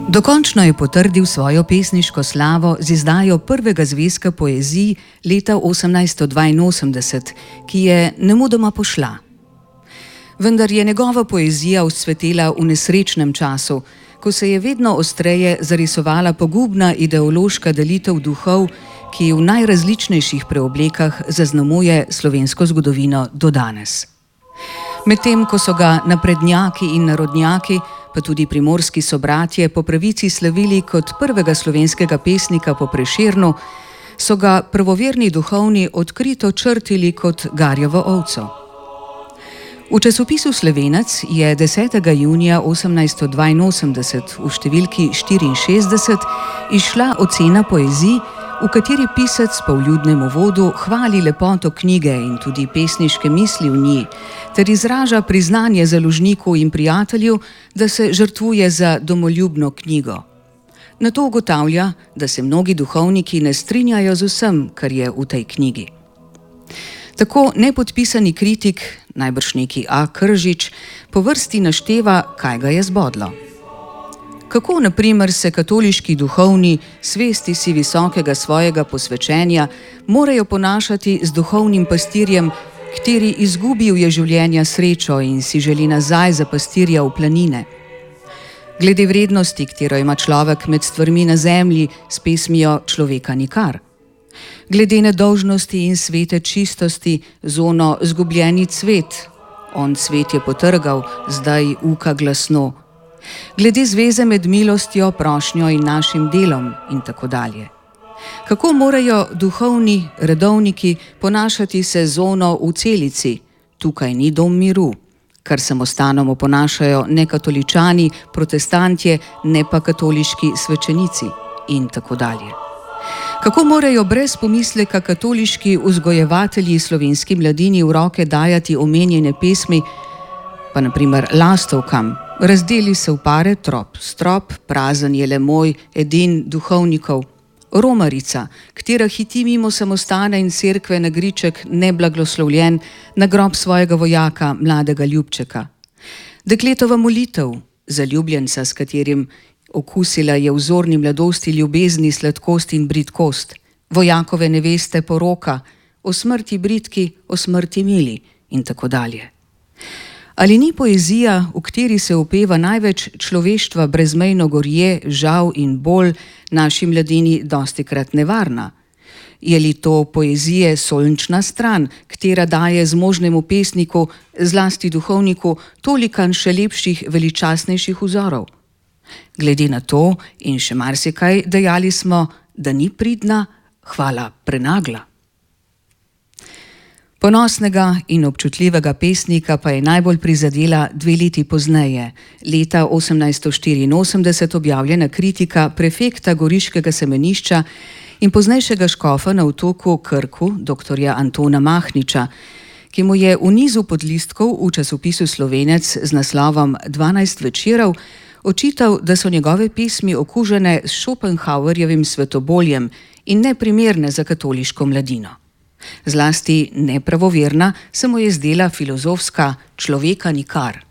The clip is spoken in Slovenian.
Dokončno je potrdil svojo pesniško slavo z izdajo prvega zvezka poezij leta 1882, ki je nemudoma pošla. Vendar je njegova poezija vzcvetela v nesrečnem času, ko se je vedno ostreje zarisovala pogubna ideološka delitev duhov, ki v najrazličnejših preoblekah zaznamuje slovensko zgodovino do danes. Medtem ko so ga naprednjaki in narodnjaki, pa tudi primorski sobratje po pravici slavili kot prvega slovenskega pesnika po Prešernu, so ga prvoverni duhovni odkrito črtili kot garjovo ovco. V časopisu Slovenec je 10. junija 1882 v številki 64 izšla ocena poezij, v kateri pisec po vljudnem uvodu hvali lepoto knjige in tudi pesniške misli v njej, ter izraža priznanje založniku in prijatelju, da se žrtvuje za domoljubno knjigo. Nato ugotavlja, da se mnogi duhovniki ne strinjajo z vsem, kar je v tej knjigi. Tako nepodpisani kritik, najbrž neki A. Kržič, po vrsti našteva, kaj ga je zbodlo. Kako, na primer, se katoliški duhovni, svesti si visokega svojega posvečenja, morajo ponašati z duhovnim pastirjem, kateri izgubil je življenja srečo in si želi nazaj za pastirja v planine. Glede vrednosti, katero ima človek med stvarmi na zemlji, s pesmijo Človeka nikar. Glede nedolžnosti in svete čistosti z ono Zgubljeni cvet, on cvet je potrgal, zdaj uka glasno. Glede zveze med milostjo, prošnjo in našim delom in tako dalje. Kako morajo duhovni redovniki ponašati se z ono v celici, tukaj ni dom miru, kar samostano ponašajo ne katoličani, protestantje, ne pa katoliški svečenici in tako dalje. Kako morajo brez pomisleka katoliški vzgojevatelji slovenski mladini v roke dajati omenjene pesmi, pa na primer Lastovkam, razdeli se v pare trop, strop, prazen je le moj, edin duhovnikov, Romarica, katera hiti mimo samostana in cerkve na griček neblagoslovljen na grob svojega vojaka, mladega ljubčeka. Dekletova molitev, zaljubljenca, s katerim okusila je vzorni mladosti ljubezni, sladkost in bridkost, vojakove neveste poroka, o smrti bridki, o smrti mili in tako dalje. Ali ni poezija, v kateri se opeva največ človeštva brezmejno gorje, žal in bolj, naši mladini dostikrat nevarna? Je li to poezije sončna stran, katera daje zmožnemu pesniku, zlasti duhovniku, tolikan še lepših, veličastnejših vzorov? Glede na to in še marsikaj dejali smo, da ni pridna, hvala prenagla. Ponosnega in občutljivega pesnika pa je najbolj prizadela 2 leti pozneje, leta 1884 objavljena kritika prefekta goriškega semenišča in poznejšega škofa na otoku Krku, dr. Antona Mahniča, ki mu je v nizu podlistkov v časopisu Slovenec z naslovom 12 večerov očital, da so njegove pesmi okužene s Schopenhauerjevim svetoboljem in neprimerne za katoliško mladino. Zlasti nepravoverna se mu je zdela filozofska Človeka nikar.